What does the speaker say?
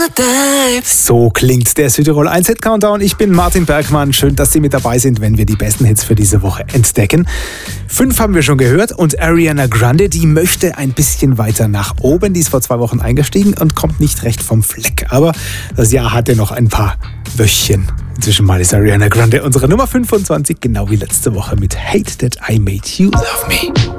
So klingt der Südtirol 1 Hit Countdown. Ich bin Martin Bergmann. Schön, dass Sie mit dabei sind, wenn wir die besten Hits für diese Woche entdecken. 5 haben wir schon gehört und Ariana Grande, die möchte ein bisschen weiter nach oben. Die ist vor 2 Wochen eingestiegen und kommt nicht recht vom Fleck. Aber das Jahr hat ja noch ein paar Wöchchen. Inzwischen mal ist Ariana Grande unsere Nummer 25, genau wie letzte Woche mit Hate That I Made You Love Me.